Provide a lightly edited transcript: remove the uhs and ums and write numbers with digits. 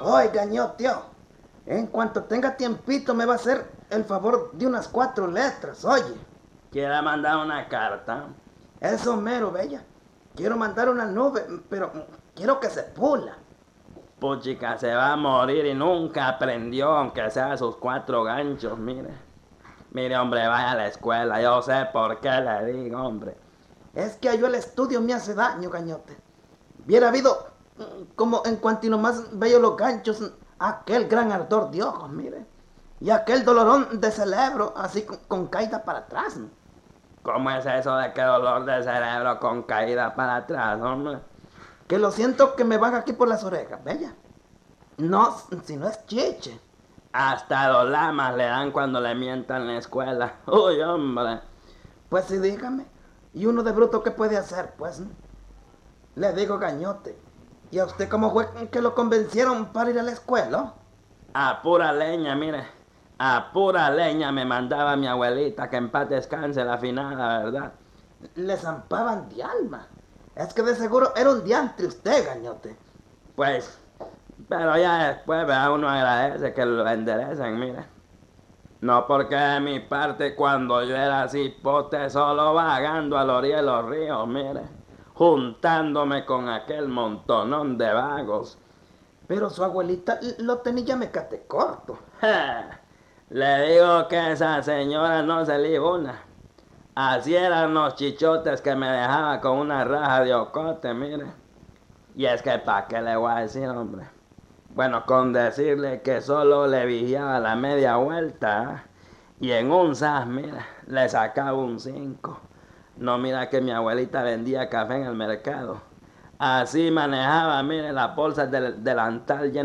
Oiga, tío, en cuanto tenga tiempito me va a hacer el favor de unas 4 letras, oye. ¿Quiere mandar una carta? Eso mero, bella. Quiero mandar una nube, pero quiero que se pula. Puchica, se va a morir y nunca aprendió, aunque sea sus 4 ganchos, mire. Mire, hombre, vaya a la escuela, yo sé por qué le digo, hombre. Es que yo el estudio me hace daño, gañote. Hubiera habido, como en cuanto más veo los ganchos, aquel gran ardor de ojos, mire. Y aquel dolorón de cerebro, así con caída para atrás. ¿Cómo es eso de que dolor de cerebro con caída para atrás, hombre? Que lo siento que me van aquí por las orejas, bella. No, si no es chiche. Hasta los lamas le dan cuando le mientan en la escuela. Uy, hombre. Pues sí, dígame. ¿Y uno de bruto qué puede hacer, pues? Le digo, gañote. ¿Y a usted cómo fue que lo convencieron para ir a la escuela? A pura leña, mire. A pura leña me mandaba mi abuelita, que en paz descanse la finada, ¿verdad? Le zampaban de alma. Es que de seguro era un diantre usted, gañote. Pues, pero ya después, ¿verdad? Uno agradece que lo enderecen, mire. No porque de mi parte cuando yo era cipote solo vagando a la orilla de los ríos, mire. Juntándome con aquel montonón de vagos. Pero su abuelita lo tenía mecate corto. Le digo que esa señora no se liba una. Así eran los chichotes que me dejaba con una raja de ocote, mire. Y es que ¿para qué le voy a decir, hombre? Bueno, con decirle que solo le vigiaba la media vuelta, y en un sas, mira, le sacaba un 5. No, mira que mi abuelita vendía café en el mercado. Así manejaba, mire, la bolsa del delantal llena